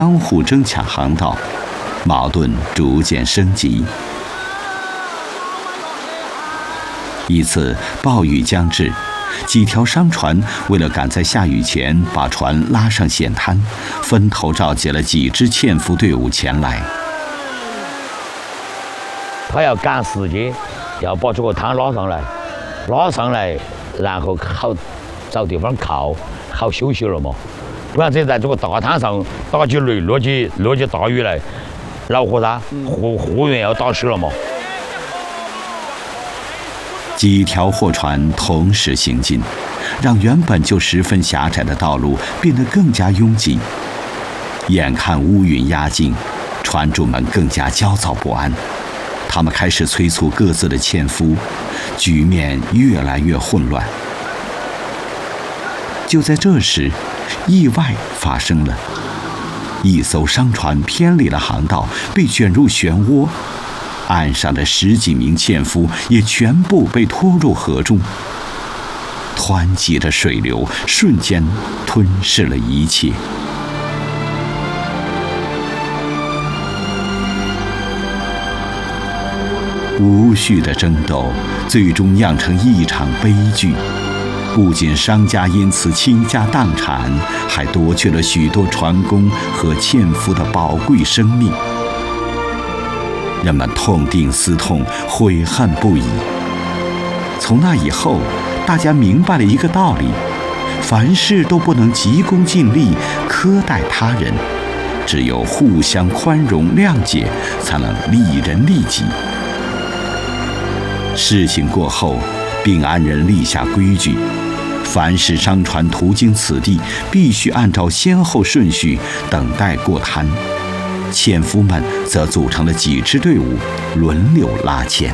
相互争抢航道，矛盾逐渐升级。一次暴雨将至，几条商船为了赶在下雨前把船拉上险滩，分头召集了几支纤夫队伍前来。 他要赶时间，要把这个滩拉上来，然后好找地方靠，好休息了嘛。不然这在这个大滩上打起雷，落起大雨来，恼火噻，货源要打湿了嘛。 几条货船同时行进，让原本就十分狭窄的道路变得更加拥挤。眼看乌云压境，船主们更加焦躁不安，他们开始催促各自的纤夫，局面越来越混乱。就在这时，意外发生了，一艘商船偏离了航道，被卷入漩涡。岸上的10几名纤夫也全部被拖入河中，湍急的水流瞬间吞噬了一切。无序的争斗最终酿成一场悲剧，不仅商家因此倾家荡产，还夺去了许多船工和纤夫的宝贵生命。人们痛定思痛，悔恨不已。从那以后，大家明白了一个道理：凡事都不能急功近利，苛待他人，只有互相宽容谅解，才能利人利己。事情过后，秉安人立下规矩：凡是商船途经此地，必须按照先后顺序等待过滩。纤夫们则组成了几支队伍，轮流拉纤。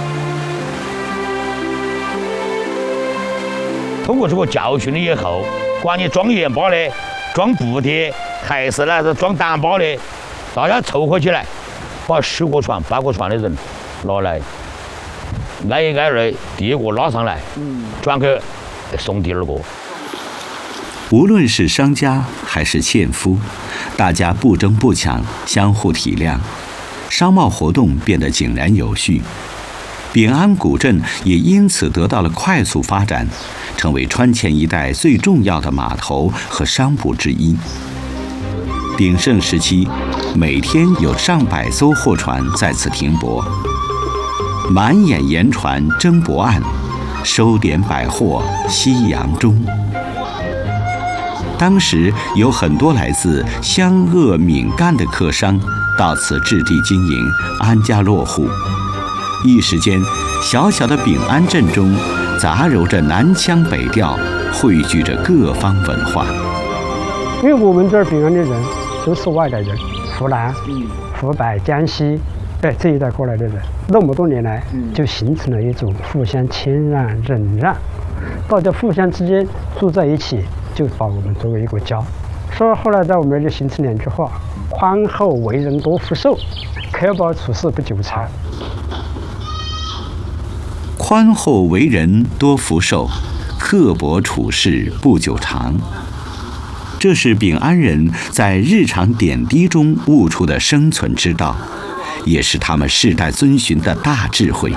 通过这个教训了以后，管你装盐巴的、装布的，还是装单巴的，大家凑合起来，把10个船、8个船的人拿来，挨一挨二，第一个拉上来，转去送第2个。 无论是商家还是纤夫，大家不争不抢，相互体谅，商贸活动变得井然有序。秉安古镇也因此得到了快速发展，成为川黔一带最重要的码头和商埠之一。鼎盛时期，每天有上百艘货船在此停泊，满眼盐船争泊岸，收点百货夕阳中。当时有很多来自湘鄂闽赣的客商到此置地经营，安家落户。一时间，小小的秉安镇中杂糅着南腔北调，汇聚着各方文化。 因为我们这儿秉安的人都是外来人，湖南、湖北、江西，这一带过来的人，那么多年来就形成了一种互相谦让、忍让，大家互相之间住在一起，就把我们作为一个家。所以后来在我们就形成2句话：宽厚为人多福寿，刻薄处事不久长。 宽厚为人多福寿，刻薄处事不久长。这是秉安人在日常点滴中悟出的生存之道，也是他们世代遵循的大智慧。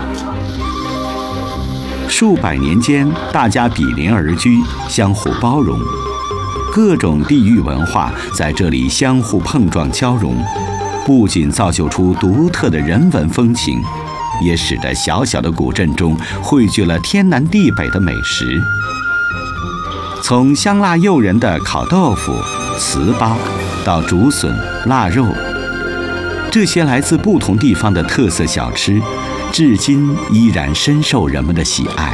数百年间，大家比邻而居，相互包容，各种地域文化在这里相互碰撞交融，不仅造就出独特的人文风情，也使得小小的古镇中汇聚了天南地北的美食。从香辣诱人的烤豆腐、糍粑，到竹笋、腊肉，这些来自不同地方的特色小吃，至今依然深受人们的喜爱。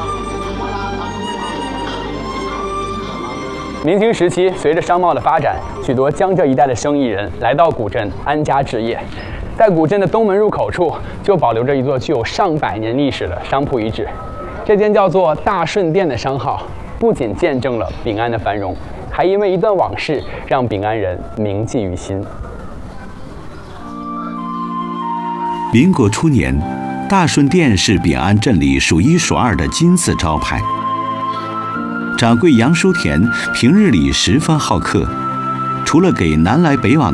明清时期，随着商贸的发展，许多江浙一带的生意人来到古镇安家置业。在古镇的东门入口处，就保留着一座具有上百年历史的商铺遗址。这间叫做大顺店的商号，不仅见证了秉安的繁荣，还因为一段往事让秉安人铭记于心。 民国初年，大顺店是秉安镇里数1数2的金字招牌。掌柜杨书田平日里十分好客， 除了给南来北往